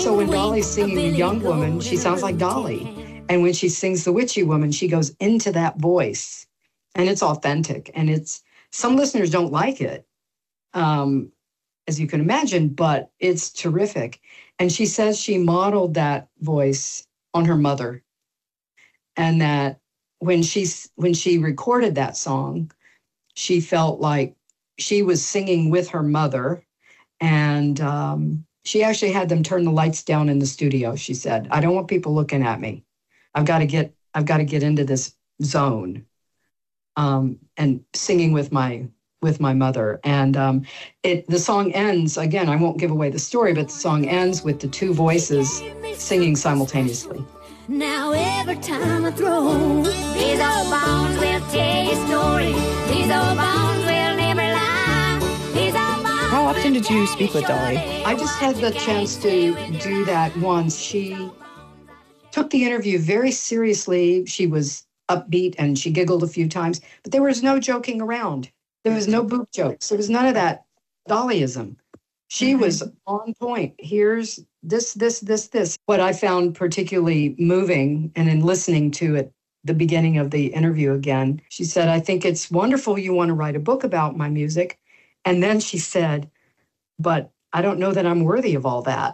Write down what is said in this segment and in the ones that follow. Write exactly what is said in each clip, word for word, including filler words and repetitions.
So when Dolly's singing the young woman, she sounds like Dolly. And when she sings the witchy woman, she goes into that voice. And it's authentic. And it's, some listeners don't like it, um, as you can imagine, but it's terrific. And she says she modeled that voice on her mother. And that when she, when she recorded that song, she felt like she was singing with her mother. And um, she actually had them turn the lights down in the studio. She said, I don't want people looking at me. I've got to get, I've got to get into this zone. Um, and singing with my with my mother. And um, it the song ends, again, I won't give away the story, but the song ends with the two voices singing simultaneously. Now every time I throw, these old bones will tell you a story. These old bones will never lie. These old bones. How often did you speak with Dolly? I just had the chance to do that once. She took the interview very seriously. She was upbeat and she giggled a few times, but there was no joking around. There was no boob jokes. There was none of that Dollyism. She mm-hmm. was on point. Here's this, this, this, this. What I found particularly moving, and in listening to it, the beginning of the interview again, she said, I think it's wonderful you want to write a book about my music. And then she said, but I don't know that I'm worthy of all that.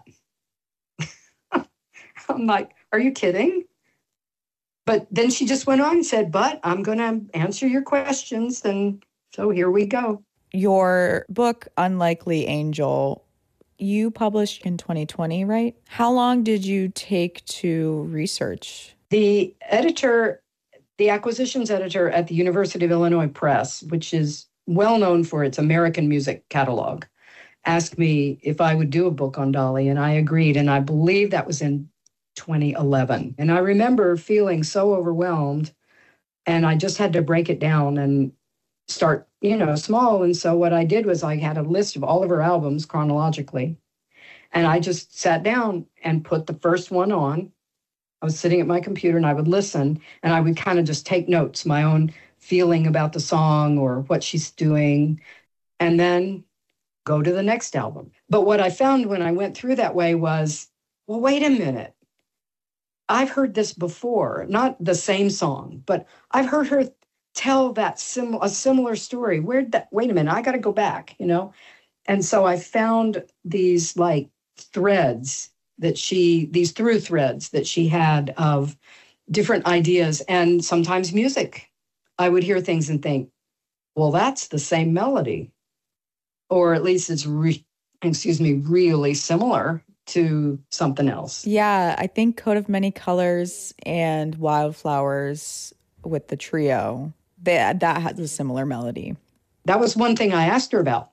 I'm like, are you kidding? But then she just went on and said, but I'm going to answer your questions. And so here we go. Your book, Unlikely Angel, you published in twenty twenty, right? How long did you take to research? The editor, the acquisitions editor at the University of Illinois Press, which is well known for its American music catalog, asked me if I would do a book on Dolly, and I agreed. And I believe that was in twenty eleven. And I remember feeling so overwhelmed, and I just had to break it down and start, you know, small. And so what I did was I had a list of all of her albums chronologically. And I just sat down and put the first one on. I was sitting at my computer and I would listen, and I would kind of just take notes, my own feeling about the song or what she's doing, and then go to the next album. But what I found when I went through that way was, well, wait a minute. I've heard this before, not the same song, but I've heard her tell that sim- a similar story. Where'd that, wait a minute, I got to go back, you know? And so I found these like threads that she, these through threads that she had of different ideas, and sometimes music. I would hear things and think, well, that's the same melody. Or at least it's, re- excuse me, really similar to something else. Yeah, I think Coat of Many Colors and Wildflowers with the trio, that that has a similar melody. That was one thing I asked her about.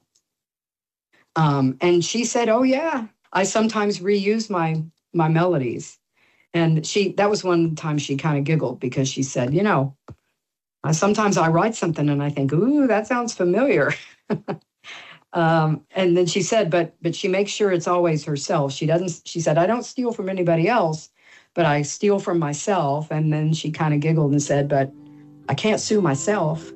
Um, and she said, oh, yeah, I sometimes reuse my my melodies. And she that was one time she kind of giggled because she said, you know, I, sometimes I write something and I think, ooh, that sounds familiar. Um, and then she said, but but she makes sure it's always herself. She doesn't, she said, I don't steal from anybody else, but I steal from myself. And then she kind of giggled and said, but I can't sue myself.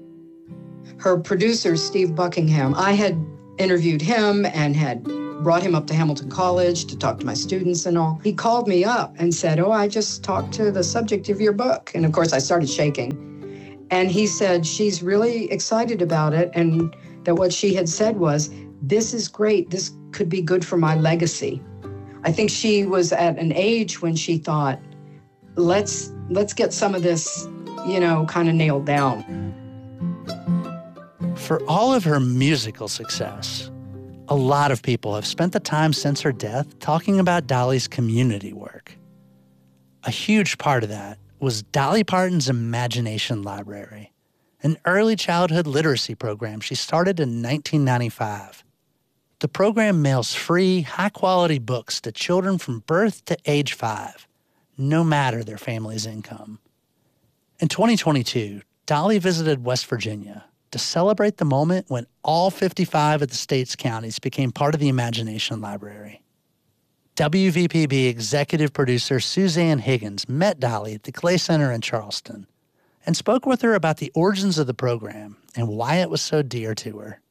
Her producer, Steve Buckingham, I had interviewed him and had brought him up to Hamilton College to talk to my students and all. He called me up and said, oh, I just talked to the subject of your book. And of course I started shaking. And he said, she's really excited about it. And that what she had said was, this is great. This could be good for my legacy. I think she was at an age when she thought, let's let's get some of this, you know, kind of nailed down. For all of her musical success, a lot of people have spent the time since her death talking about Dolly's community work. A huge part of that was Dolly Parton's Imagination Library, an early childhood literacy program she started in nineteen ninety-five. The program mails free, high-quality books to children from birth to age five, no matter their family's income. In twenty twenty-two, Dolly visited West Virginia to celebrate the moment when all fifty-five of the state's counties became part of the Imagination Library. W V P B executive producer Suzanne Higgins met Dolly at the Clay Center in Charleston and spoke with her about the origins of the program and why it was so dear to her.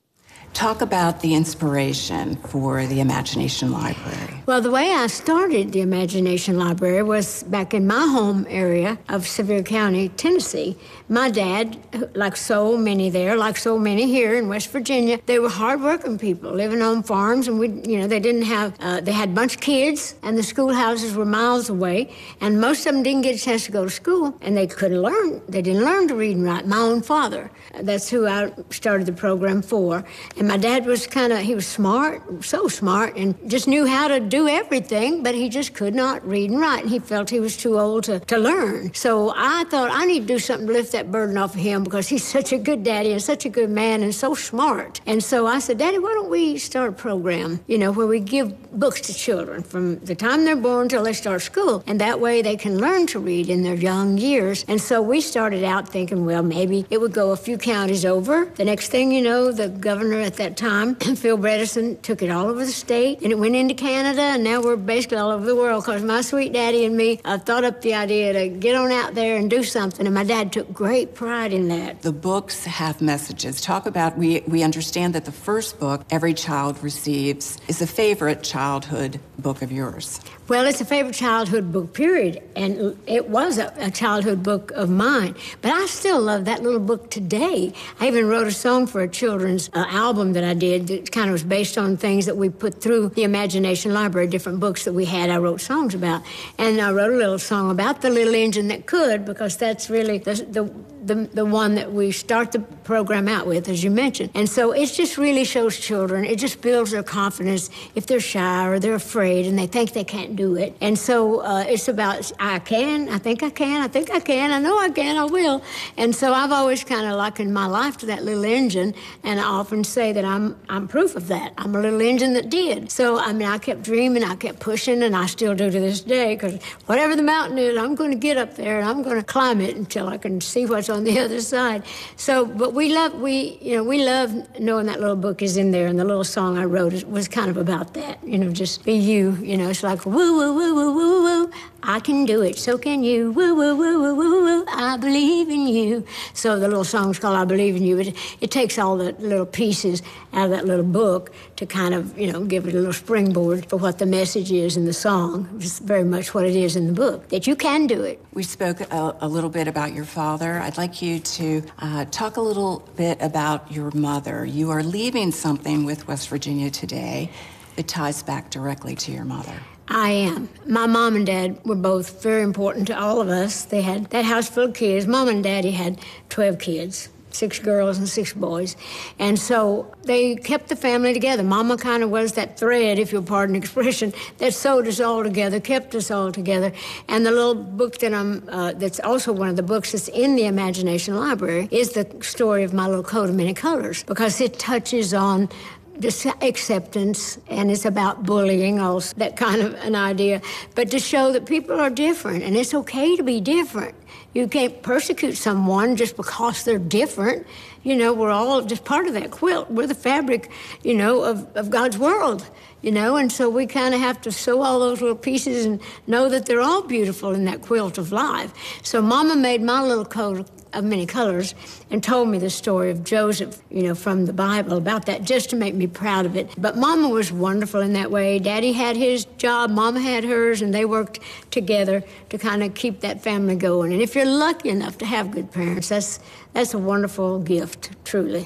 Talk about the inspiration for the Imagination Library. Well, the way I started the Imagination Library was back in my home area of Sevier County, Tennessee. My dad, like so many there, like so many here in West Virginia, they were hardworking people living on farms, and we, you know, they didn't have, uh, they had a bunch of kids, and the schoolhouses were miles away, and most of them didn't get a chance to go to school, and they couldn't learn. They didn't learn to read and write. My own father, that's who I started the program for. And my dad was kind of, he was smart, so smart, and just knew how to do everything, but he just could not read and write, and he felt he was too old to, to learn. So I thought I need to do something to lift that burden off of him, because he's such a good daddy and such a good man and so smart. And so I said, Daddy, why don't we start a program, you know, where we give books to children from the time they're born till they start school, and that way they can learn to read in their young years. And so we started out thinking, well, maybe it would go a few counties over. The next thing you know, the governor at that time, Phil Bredesen, took it all over the state, and it went into Canada, and now we're basically all over the world, because my sweet daddy and me uh, thought up the idea to get on out there and do something, and my dad took great pride in that. The books have messages. Talk about, we, we understand that the first book every child receives is a favorite childhood book of yours. Well, it's a favorite childhood book, period, and it was a, a childhood book of mine. But I still love that little book today. I even wrote a song for a children's uh, album that I did that kind of was based on things that we put through the Imagination Library, different books that we had I wrote songs about. And I wrote a little song about the little engine that could, because that's really the, the, the, the one that we start the program out with, as you mentioned. And so it just really shows children, it just builds their confidence if they're shy or they're afraid and they think they can't do it. And so uh, it's about, I can, I think I can, I think I can, I know I can, I will. And so I've always kind of likened my life to that little engine, and I often say that I'm I'm proof of that. I'm a little engine that did. So, I mean, I kept dreaming, I kept pushing, and I still do to this day, because whatever the mountain is, I'm going to get up there, and I'm going to climb it until I can see what's on the other side. So, but we love, we, you know, we love knowing that little book is in there, and the little song I wrote was kind of about that, you know, just be you, you know, it's like, woo, woo, woo, woo, woo, woo, I can do it, so can you, woo, woo, woo, woo, woo, woo, I believe in you. So the little song's called I Believe in You. It, it takes all the little pieces out of that little book to kind of, you know, give it a little springboard for what the message is in the song. It's very much what it is in the book, that you can do it. We spoke a, a little bit about your father. I'd like you to uh, talk a little bit about your mother. You are leaving something with West Virginia today that ties back directly to your mother. I am. My mom and dad were both very important to all of us. They had that house full of kids. Mom and daddy had twelve kids, six girls and six boys. And so they kept the family together. Mama kind of was that thread, if you'll pardon the expression, that sewed us all together, kept us all together. And the little book that I'm, uh, that's also one of the books that's in the Imagination Library is the story of My Little Coat of Many Colors, because it touches on just acceptance, and it's about bullying, also that kind of an idea, but to show that people are different, and it's okay to be different. You can't persecute someone just because they're different. You know, we're all just part of that quilt. We're the fabric, you know, of, of God's world, you know, and so we kind of have to sew all those little pieces and know that they're all beautiful in that quilt of life. So Mama made my little coat of many colors and told me the story of Joseph, you know, from the Bible about that, just to make me proud of it. But Mama was wonderful in that way. Daddy had his job, Mama had hers, and they worked together to kind of keep that family going. And if you're lucky enough to have good parents, that's that's a wonderful gift, truly.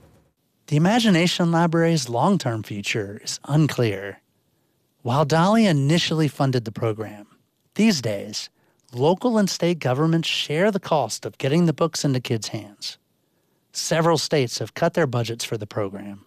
The Imagination Library's long-term future is unclear. While Dolly initially funded the program, these days, local and state governments share the cost of getting the books into kids' hands. Several states have cut their budgets for the program.